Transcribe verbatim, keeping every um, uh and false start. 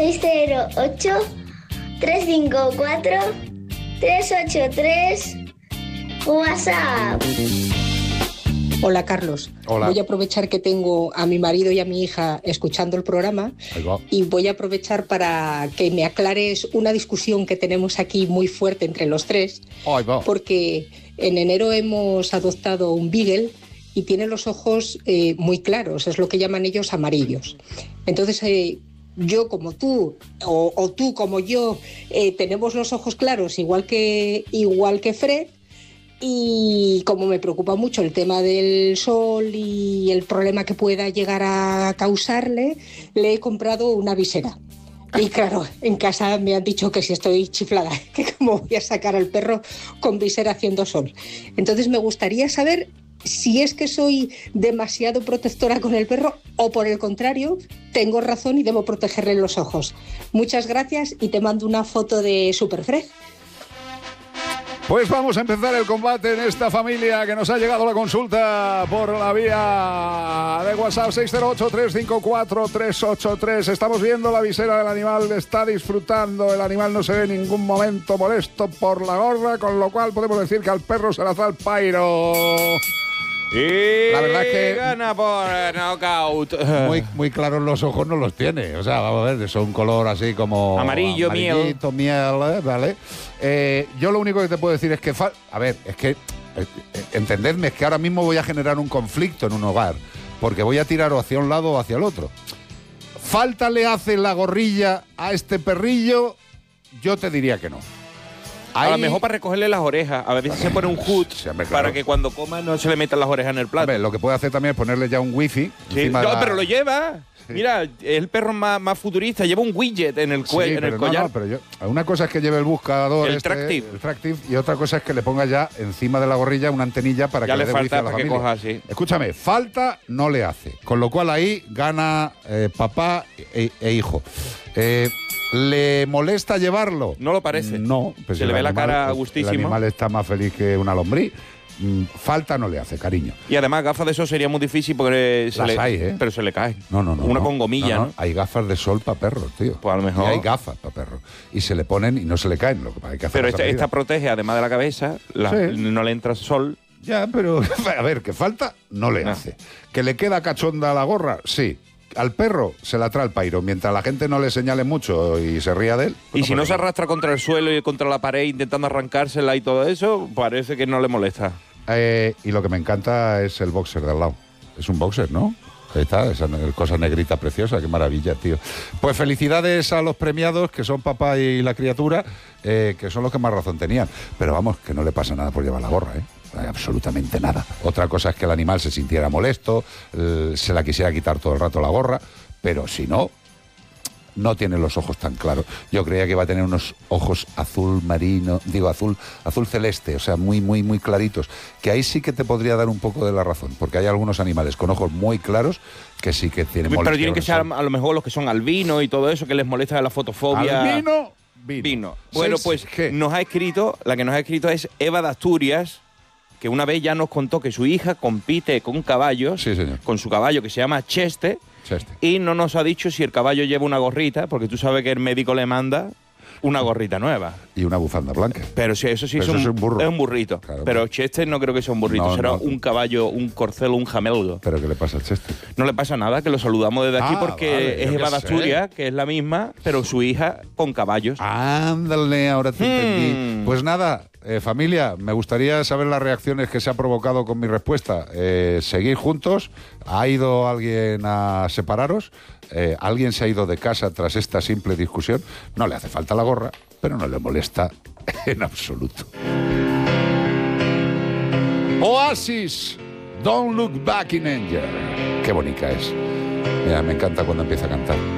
seis cero ocho, tres cinco cuatro, tres ocho tres. WhatsApp. Hola, Carlos. Hola. Voy a aprovechar que tengo a mi marido y a mi hija escuchando el programa y voy a aprovechar para que me aclares una discusión que tenemos aquí muy fuerte entre los tres, porque en enero hemos adoptado un beagle y tiene los ojos eh, muy claros, es lo que llaman ellos amarillos. Entonces, eh, yo como tú, o, o tú como yo, eh, tenemos los ojos claros igual que, igual que Fred. Y como me preocupa mucho el tema del sol y el problema que pueda llegar a causarle, le he comprado una visera. Y claro, en casa me han dicho que si estoy chiflada, que cómo voy a sacar al perro con visera haciendo sol. Entonces me gustaría saber si es que soy demasiado protectora con el perro o por el contrario, tengo razón y debo protegerle los ojos. Muchas gracias y te mando una foto de Superfred. Pues vamos a empezar el combate en esta familia que nos ha llegado la consulta por la vía de WhatsApp seis cero ocho, tres cinco cuatro, tres ocho tres. Estamos viendo la visera del animal, está disfrutando, el animal no se ve en ningún momento molesto por la gorra, con lo cual podemos decir que al perro se le hace el pairo. Y la verdad es que gana por knockout. Muy, muy claros los ojos no los tiene. O sea, vamos a ver, son un color así como amarillo, miel. miel, ¿vale? Eh, yo lo único que te puedo decir es que... Fa- a ver, es que... Eh, entendedme, es que ahora mismo voy a generar un conflicto en un hogar. Porque voy a tirar o hacia un lado o hacia el otro. ¿Falta le hace la gorrilla a este perrillo? Yo te diría que no. A Ahí... lo mejor para recogerle las orejas. A veces se pone un hood sí, hombre, claro. para que cuando coma no se le metan las orejas en el plato. Hombre, lo que puede hacer también es ponerle ya un wifi. Sí, no, la... pero lo lleva. Sí. Mira, es el perro más, más futurista. Lleva un widget en el, cuello, sí, en el no, collar. No, pero yo, una cosa es que lleve el buscador, el, este, tractive. el tractive, y otra cosa es que le ponga ya encima de la gorrilla una antenilla para ya que le dé wifi a la para familia. que coja así. Escúchame, falta no le hace. Con lo cual ahí gana eh, papá e, e hijo. Eh, ¿Le molesta llevarlo? No lo parece. No. Pues se le ve animal, la cara gustísima. El animal está más feliz que una lombriz. Falta no le hace, cariño. Y además gafas de sol sería muy difícil porque se Las le, hay, ¿eh? Pero se le cae. No, no, no. Una no, con gomilla, no, ¿no? ¿no? Hay gafas de sol para perros, tío. Pues a lo mejor. Y hay gafas para perros. Y se le ponen y no se le caen. Lo que hay que hacer pero esta, esta protege, además de la cabeza, la, sí. no le entra sol. Ya, pero a ver, que falta no le no. hace. ¿Que le queda cachonda a la gorra? Sí. Al perro se la trae el pairo. Mientras la gente no le señale mucho y se ría de él. Pues y no si no se arrastra contra el suelo y contra la pared intentando arrancársela y todo eso, parece que no le molesta. Eh, y lo que me encanta es el boxer de al lado. Es un boxer, ¿no? Ahí está, esa cosa negrita preciosa, qué maravilla, tío. Pues felicidades a los premiados, que son papá y la criatura, eh, que son los que más razón tenían. Pero vamos, que no le pasa nada por llevar la gorra, ¿eh? Absolutamente nada. Otra cosa es que el animal se sintiera molesto, eh, se la quisiera quitar todo el rato la gorra, pero si no, no tiene los ojos tan claros. Yo creía que iba a tener unos ojos azul marino, digo azul, azul celeste, o sea, muy, muy, muy claritos, que ahí sí que te podría dar un poco de la razón, porque hay algunos animales con ojos muy claros que sí que tienen molestia. Pero tienen que ser a lo mejor los que son albinos y todo eso, que les molesta de la fotofobia. ¿Albino? Vino. Vino. Bueno, pues ¿qué? nos ha escrito, la que nos ha escrito es Eva de Asturias, que una vez ya nos contó que su hija compite con caballos, sí, señor. con su caballo que se llama Cheste, Cheste, y no nos ha dicho si el caballo lleva una gorrita, porque tú sabes que el médico le manda una gorrita nueva. Y una bufanda blanca. Pero sí, eso sí es, eso un, es un burro. Es un burrito. Claro, pero Cheste no creo que sea un burrito, no, será no. un caballo, un corcel, un jamelgo. ¿Pero qué le pasa a Cheste? No le pasa nada, que lo saludamos desde aquí ah, porque vale, es Eva de Asturias, que es la misma, pero su hija con caballos. Ándale, ahora te hmm. entendí. Pues nada, eh, familia, me gustaría saber las reacciones que se ha provocado con mi respuesta. Eh, seguir juntos. ¿Ha ido alguien a separaros? Eh, ¿Alguien se ha ido de casa tras esta simple discusión? No le hace falta la gorra, pero no le molesta en absoluto. Oasis, Don't Look Back in Anger. Qué bonita es. Mira, me encanta cuando empieza a cantar.